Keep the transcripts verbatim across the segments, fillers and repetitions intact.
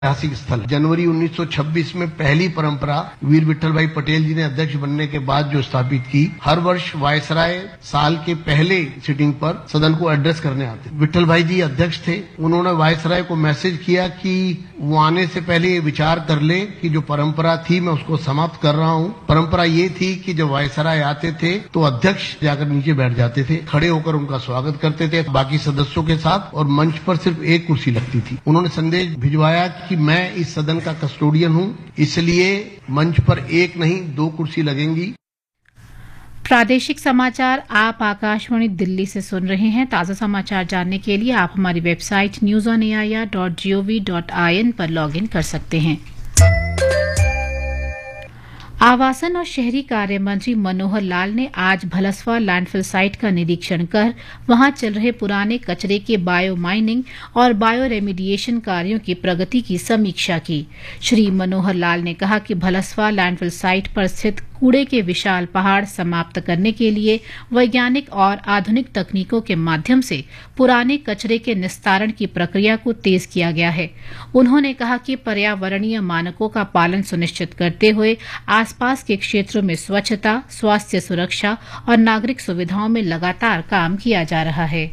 ऐतिहासिक स्थल जनवरी उन्नीस सौ छब्बीस में पहली परंपरा वीर विठल भाई पटेल जी ने अध्यक्ष बनने के बाद जो स्थापित की, हर वर्ष वायसराय साल के पहले सिटिंग पर सदन को एड्रेस करने आते। विठल भाई जी अध्यक्ष थे। उन्होंने वायसराय को मैसेज किया कि वो आने से पहले ये विचार कर ले कि जो परंपरा थी मैं उसको समाप्त कर रहा हूँ। परंपरा ये थी कि जब वायसराय आते थे तो अध्यक्ष जाकर नीचे बैठ जाते थे, खड़े होकर उनका स्वागत करते थे बाकी सदस्यों के साथ, और मंच पर सिर्फ एक कुर्सी लगती थी। उन्होंने संदेश भिजवाया कि मैं इस सदन का कस्टोडियन हूँ, इसलिए मंच पर एक नहीं दो कुर्सी लगेंगी। प्रादेशिक समाचार आप आकाशवाणी दिल्ली से सुन रहे हैं। ताजा समाचार जानने के लिए आप हमारी website news on A I R dot G O V dot I N पर लॉग इन कर सकते हैं। आवासन और शहरी कार्य मंत्री मनोहर लाल ने आज भलसवा लैंडफिल साइट का निरीक्षण कर वहां चल रहे पुराने कचरे के बायो माइनिंग और बायो रेमिडिएशन कार्यों की प्रगति की समीक्षा की। श्री मनोहर लाल ने कहा कि भलसवा लैंडफिल साइट पर स्थित कूड़े के विशाल पहाड़ समाप्त करने के लिए वैज्ञानिक और आधुनिक तकनीकों के माध्यम से पुराने कचरे के निस्तारण की प्रक्रिया को तेज किया गया है। उन्होंने कहा कि पर्यावरणीय मानकों का पालन सुनिश्चित करते हुए आसपास के क्षेत्रों में स्वच्छता, स्वास्थ्य सुरक्षा और नागरिक सुविधाओं में लगातार काम किया जा रहा है।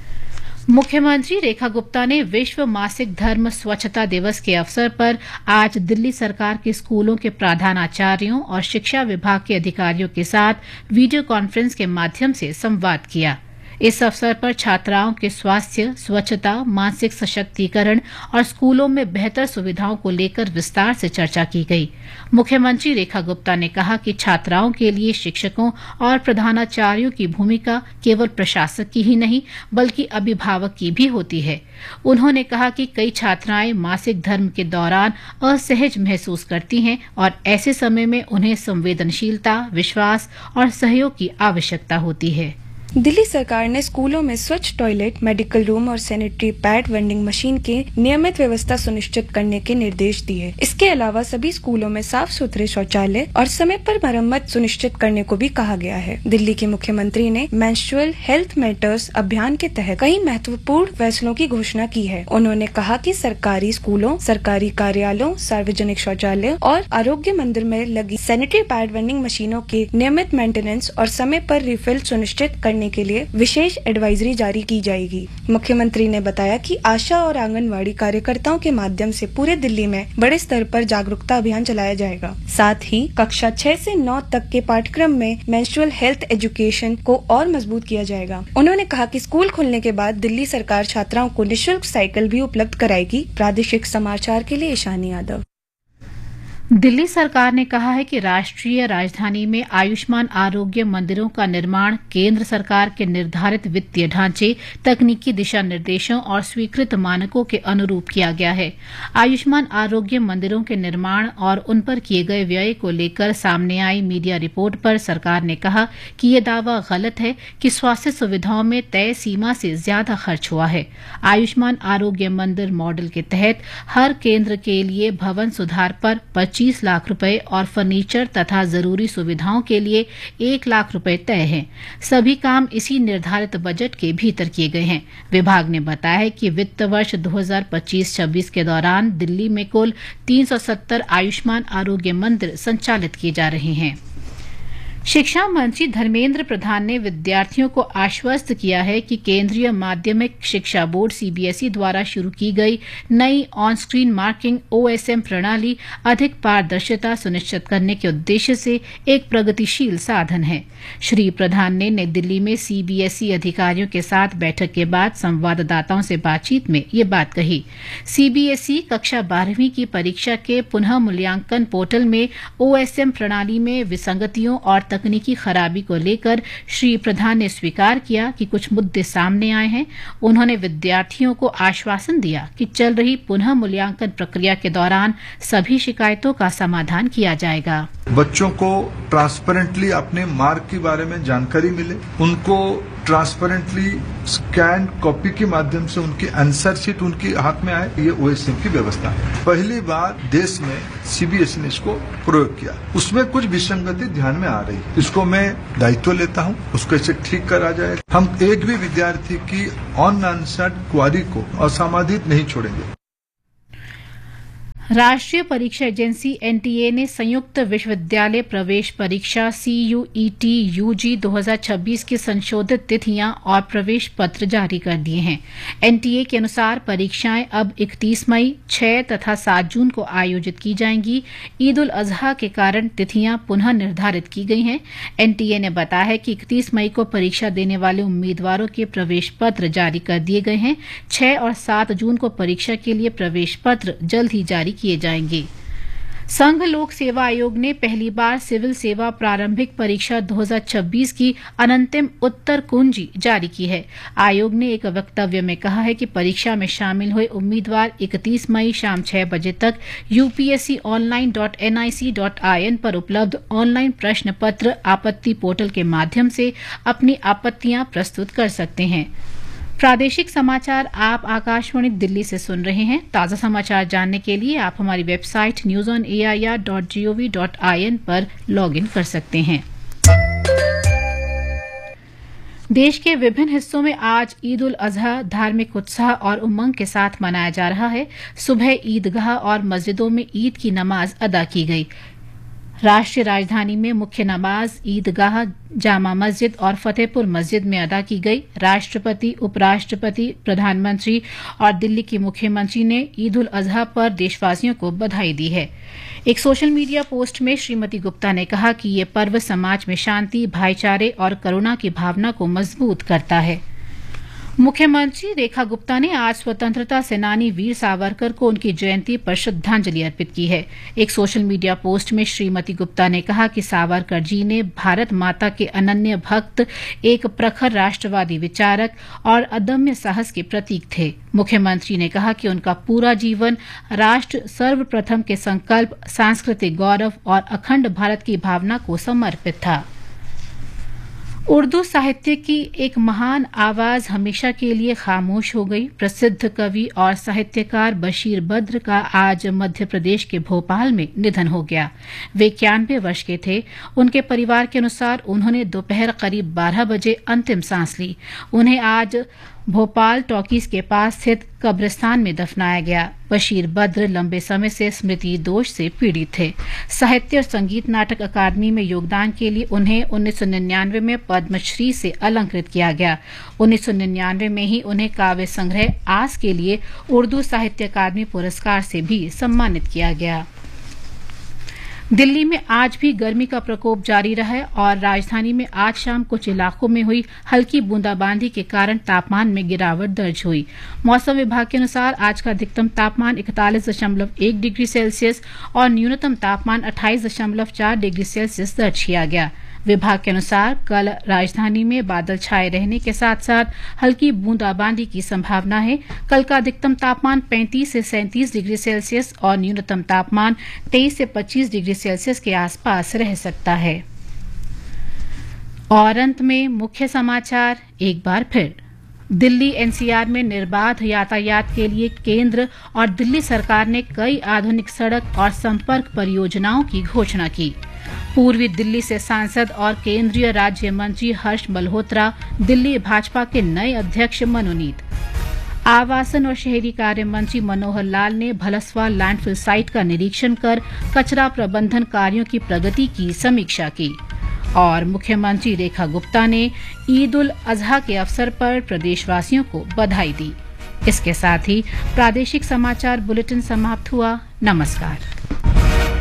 मुख्यमंत्री रेखा गुप्ता ने विश्व मासिक धर्म स्वच्छता दिवस के अवसर पर आज दिल्ली सरकार के स्कूलों के प्रधानाचार्यों और शिक्षा विभाग के अधिकारियों के साथ वीडियो कॉन्फ्रेंस के माध्यम से संवाद किया। इस अवसर पर छात्राओं के स्वास्थ्य, स्वच्छता, मानसिक सशक्तिकरण और स्कूलों में बेहतर सुविधाओं को लेकर विस्तार से चर्चा की गई। मुख्यमंत्री रेखा गुप्ता ने कहा कि छात्राओं के लिए शिक्षकों और प्रधानाचार्यों की भूमिका केवल प्रशासक की ही नहीं बल्कि अभिभावक की भी होती है। उन्होंने कहा कि कई छात्राएं मासिक धर्म के दौरान असहज महसूस करती हैं और ऐसे समय में उन्हें संवेदनशीलता, विश्वास और सहयोग की आवश्यकता होती है। दिल्ली सरकार ने स्कूलों में स्वच्छ टॉयलेट, मेडिकल रूम और सैनिटरी पैड वेंडिंग मशीन की नियमित व्यवस्था सुनिश्चित करने के निर्देश दिए। इसके अलावा सभी स्कूलों में साफ सुथरे शौचालय और समय पर मरम्मत सुनिश्चित करने को भी कहा गया है। दिल्ली के मुख्यमंत्री ने मेंस्ट्रुअल हेल्थ मैटर्स अभियान के तहत कई महत्वपूर्ण फैसलों की घोषणा की है। उन्होंने कहा कि सरकारी स्कूलों, सरकारी कार्यालयों, सार्वजनिक शौचालय और आरोग्य मंदिर में लगी सैनिटरी पैड वेंडिंग मशीनों के नियमित मेंटेनेंस और समय पर रिफिल सुनिश्चित करने के लिए विशेष एडवाइजरी जारी की जाएगी। मुख्यमंत्री ने बताया कि आशा और आंगनवाड़ी कार्यकर्ताओं के माध्यम से पूरे दिल्ली में बड़े स्तर पर जागरूकता अभियान चलाया जाएगा। साथ ही कक्षा छह से नौ तक के पाठ्यक्रम में मेंस्ट्रुअल हेल्थ एजुकेशन को और मजबूत किया जाएगा। उन्होंने कहा कि स्कूल खुलने के बाद दिल्ली सरकार छात्राओं को निःशुल्क साइकिल भी उपलब्ध कराएगी। प्रादेशिक समाचार के लिए ईशानी यादव। दिल्ली सरकार ने कहा है कि राष्ट्रीय राजधानी में आयुष्मान आरोग्य मंदिरों का निर्माण केंद्र सरकार के निर्धारित वित्तीय ढांचे, तकनीकी दिशा निर्देशों और स्वीकृत मानकों के अनुरूप किया गया है। आयुष्मान आरोग्य मंदिरों के निर्माण और उन पर किए गए व्यय को लेकर सामने आई मीडिया रिपोर्ट पर सरकार ने कहा कि ये दावा गलत है कि स्वास्थ्य सुविधाओं में तय सीमा से ज्यादा खर्च हुआ है। आयुष्मान आरोग्य मंदिर मॉडल के तहत हर केंद्र के लिए भवन सुधार पर पच्चीस लाख रुपए और फर्नीचर तथा जरूरी सुविधाओं के लिए एक लाख रुपए तय हैं। सभी काम इसी निर्धारित बजट के भीतर किए गए हैं। विभाग ने बताया है कि वित्त वर्ष दो हज़ार पच्चीस छब्बीस के दौरान दिल्ली में कुल तीन सौ सत्तर आयुष्मान आरोग्य मंदिर संचालित किए जा रहे हैं। शिक्षा मंत्री धर्मेंद्र प्रधान ने विद्यार्थियों को आश्वस्त किया है कि केंद्रीय माध्यमिक शिक्षा board C B S E द्वारा शुरू की गई नई on screen marking O S M प्रणाली अधिक पारदर्शिता सुनिश्चित करने के उद्देश्य से एक प्रगतिशील साधन है। श्री प्रधान ने नई दिल्ली में सी बी एस ई अधिकारियों के साथ बैठक के बाद संवाददाताओं से बातचीत में ये बात कही। सी बी एस ई कक्षा बारहवीं की परीक्षा के पुनः मूल्यांकन पोर्टल में ओ एस एम प्रणाली में विसंगतियों और तकनीकी खराबी को लेकर श्री प्रधान ने स्वीकार किया कि कुछ मुद्दे सामने आए हैं। उन्होंने विद्यार्थियों को आश्वासन दिया कि चल रही पुनः मूल्यांकन प्रक्रिया के दौरान सभी शिकायतों का समाधान किया जाएगा। बच्चों को ट्रांसपेरेंटली अपने मार्क के बारे में जानकारी मिले, उनको ट्रांसपेरेंटली स्कैन कॉपी के माध्यम से उनकी आंसर शीट उनके हाथ में आए, ये ओ एस एम की व्यवस्था है। पहली बार देश में सी बी एस ई ने इसको प्रयोग किया। उसमें कुछ विसंगति ध्यान में आ रही है, इसको मैं दायित्व लेता हूं, उसको इसे ठीक करा जाए। हम एक भी विद्यार्थी की अनआंसर्ड क्वारी को असमाधानित नहीं छोड़ेंगे। राष्ट्रीय परीक्षा एजेंसी एनटीए ने संयुक्त विश्वविद्यालय प्रवेश परीक्षा सीयूईटी यूजी दो हज़ार छब्बीस की संशोधित तिथियां और प्रवेश पत्र जारी कर दिए हैं। एनटीए के अनुसार परीक्षाएं अब इकतीस मई, छह तथा सात जून को आयोजित की जाएंगी। ईद उल अजहा के कारण तिथियां पुनः निर्धारित की गई हैं। एनटीए ने बताया है कि इकतीस मई को परीक्षा देने वाले उम्मीदवारों के प्रवेश पत्र जारी कर दिए गए हैं। छह और सात जून को परीक्षा के लिए प्रवेश पत्र जल्द ही जारी किए जाएंगे। संघ लोक सेवा आयोग ने पहली बार सिविल सेवा प्रारंभिक परीक्षा दो हज़ार छब्बीस की अनंतिम उत्तर कुंजी जारी की है। आयोग ने एक वक्तव्य में कहा है कि परीक्षा में शामिल हुए उम्मीदवार इकतीस मई शाम छह बजे तक UPSC online dot N I C dot I N पर उपलब्ध ऑनलाइन प्रश्न पत्र आपत्ति पोर्टल के माध्यम से अपनी आपत्तियां प्रस्तुत कर सकते हैं। प्रादेशिक समाचार आप आकाशवाणी दिल्ली से सुन रहे हैं। ताज़ा समाचार जानने के लिए आप हमारी website news on A I R dot G O V dot I N पर लॉग इन कर सकते हैं। देश के विभिन्न हिस्सों में आज ईद उल अजहा धार्मिक उत्साह और उमंग के साथ मनाया जा रहा है। सुबह ईदगाह और मस्जिदों में ईद की नमाज अदा की गई। राष्ट्रीय राजधानी में मुख्य नमाज ईदगाह, जामा मस्जिद और फतेहपुर मस्जिद में अदा की गई। राष्ट्रपति, उपराष्ट्रपति, प्रधानमंत्री और दिल्ली की मुख्यमंत्री ने ईद उल अजहा पर देशवासियों को बधाई दी है। एक सोशल मीडिया पोस्ट में श्रीमती गुप्ता ने कहा कि ये पर्व समाज में शांति, भाईचारे और करुणा की भावना को मजबूत करता है। मुख्यमंत्री रेखा गुप्ता ने आज स्वतंत्रता सेनानी वीर सावरकर को उनकी जयंती पर श्रद्धांजलि अर्पित की है। एक सोशल मीडिया पोस्ट में श्रीमती गुप्ता ने कहा कि सावरकर जी ने भारत माता के अनन्य भक्त, एक प्रखर राष्ट्रवादी विचारक और अदम्य साहस के प्रतीक थे। मुख्यमंत्री ने कहा कि उनका पूरा जीवन राष्ट्र सर्वप्रथम के संकल्प, सांस्कृतिक गौरव और अखंड भारत की भावना को समर्पित था। उर्दू साहित्य की एक महान आवाज हमेशा के लिए खामोश हो गई। प्रसिद्ध कवि और साहित्यकार बशीर बद्र का आज मध्य प्रदेश के भोपाल में निधन हो गया। वे इक्यानवे वर्ष के थे। उनके परिवार के अनुसार उन्होंने दोपहर करीब बारह बजे अंतिम सांस ली। उन्हें आज भोपाल टॉकीज के पास स्थित कब्रिस्तान में दफनाया गया। बशीर बद्र लंबे समय से स्मृति दोष से पीड़ित थे। साहित्य और संगीत नाटक अकादमी में योगदान के लिए उन्हें उन्नीस सौ निन्यानवे में पद्मश्री से अलंकृत किया गया। उन्नीस सौ निन्यानवे में ही उन्हें काव्य संग्रह आस के लिए उर्दू साहित्य अकादमी पुरस्कार से भी सम्मानित किया गया। दिल्ली में आज भी गर्मी का प्रकोप जारी रहा और राजधानी में आज शाम कुछ इलाकों में हुई हल्की बूंदाबांदी के कारण तापमान में गिरावट दर्ज हुई। मौसम विभाग के अनुसार आज का अधिकतम तापमान इकतालीस दशमलव एक डिग्री सेल्सियस और न्यूनतम तापमान अट्ठाईस दशमलव चार डिग्री सेल्सियस दर्ज किया गया। विभाग के अनुसार कल राजधानी में बादल छाए रहने के साथ साथ हल्की बूंदाबांदी की संभावना है। कल का अधिकतम तापमान पैंतीस से सैंतीस डिग्री सेल्सियस और न्यूनतम तापमान तेईस से पच्चीस डिग्री सेल्सियस के आसपास रह सकता है। और अंत में मुख्य समाचार एक बार फिर। दिल्ली एनसीआर में निर्बाध यातायात के लिए केंद्र और दिल्ली सरकार ने कई आधुनिक सड़क और संपर्क परियोजनाओं की घोषणा की। पूर्वी दिल्ली से सांसद और केंद्रीय राज्य मंत्री हर्ष मल्होत्रा दिल्ली भाजपा के नए अध्यक्ष मनोनीत। आवासन और शहरी कार्य मंत्री मनोहर लाल ने भलसवा लैंडफिल साइट का निरीक्षण कर कचरा प्रबंधन कार्यों की प्रगति की समीक्षा की। और मुख्यमंत्री रेखा गुप्ता ने ईद उल अजहा के अवसर पर प्रदेशवासियों को बधाई दी। इसके साथ ही प्रादेशिक समाचार बुलेटिन समाप्त हुआ। नमस्कार।